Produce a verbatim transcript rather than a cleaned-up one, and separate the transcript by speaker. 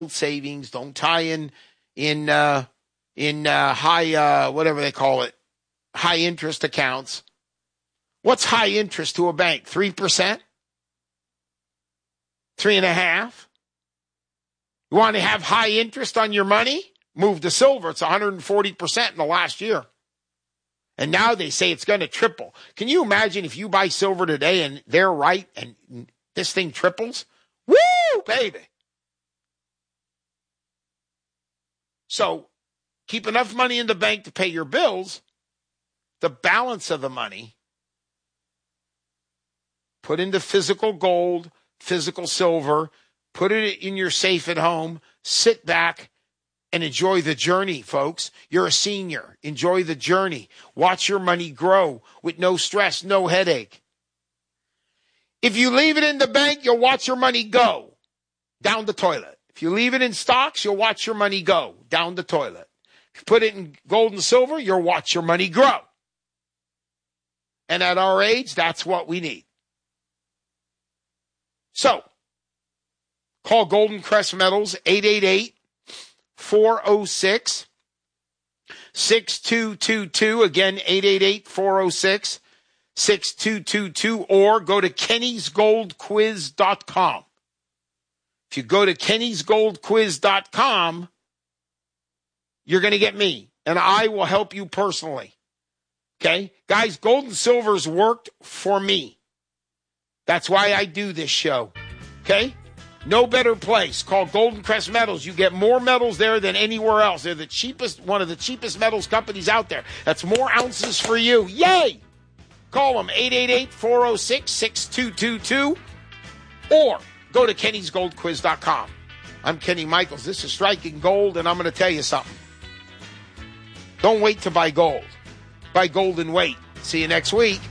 Speaker 1: savings. Don't tie in in uh, in uh, high uh, whatever they call it, high interest accounts. What's high interest to a bank? Three percent, three and a half. You want to have high interest on your money? Move to silver. It's one hundred forty percent in the last year. And now they say it's going to triple. Can you imagine if you buy silver today and they're right and this thing triples? Woo, baby. So keep enough money in the bank to pay your bills. The balance of the money, put into physical gold, physical silver, put it in your safe at home, sit back and enjoy the journey, folks. You're a senior. Enjoy the journey. Watch your money grow with no stress, no headache. If you leave it in the bank, you'll watch your money go down the toilet. If you leave it in stocks, you'll watch your money go down the toilet. If you put it in gold and silver, you'll watch your money grow. And at our age, that's what we need. So, call Golden Crest Metals, eight eight eight, four oh six, six two two two. Again, eight eight eight, four oh six, six two two two. Or go to kennys gold quiz dot com. If you go to kennys gold quiz dot com, you're going to get me, and I will help you personally. Okay? Guys, gold and silver's worked for me. That's why I do this show. Okay? No better place. Call Golden Crest Metals. You get more metals there than anywhere else. They're the cheapest, one of the cheapest metals companies out there. That's more ounces for you. Yay! Call them, eight eight eight, four oh six, six two two two. Or go to kennys gold quiz dot com. I'm Kenny Michaels. This is Striking Gold, and I'm going to tell you something. Don't wait to buy gold. Buy gold and wait. See you next week.